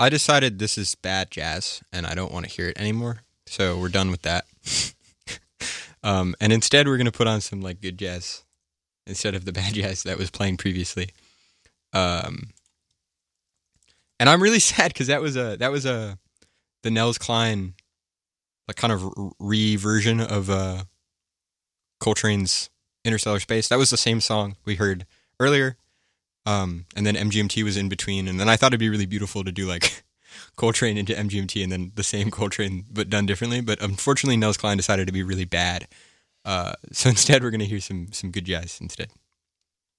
I decided this is bad jazz, and I don't want to hear it anymore. So we're done with that. And instead, we're gonna put on some like good jazz instead of the bad jazz that was playing previously. Um, and I'm really sad because that was the Nels Klein like kind of re-version of Coltrane's Interstellar Space. That was the same song we heard earlier. And then MGMT was in between, and then I thought it'd be really beautiful to do like Coltrane into MGMT and then the same Coltrane but done differently. But unfortunately, Nels Klein decided to be really bad. So instead, we're gonna hear some good jazz instead.